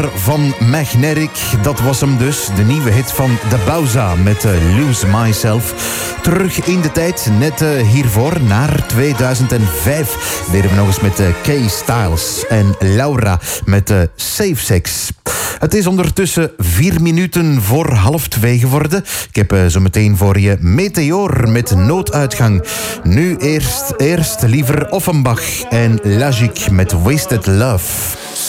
Van Magnetic, dat was hem dus. De nieuwe hit van De Bauza met Lose Myself. Terug in de tijd, net hiervoor, naar 2005. Deden we nog eens met Kay Styles en Laura met Safe Sex. Het is ondertussen 4 minuten voor 1:30 geworden. Ik heb zo meteen voor je Meteor met Nooduitgang. Nu eerst liever Offenbach en Lagic met Wasted Love.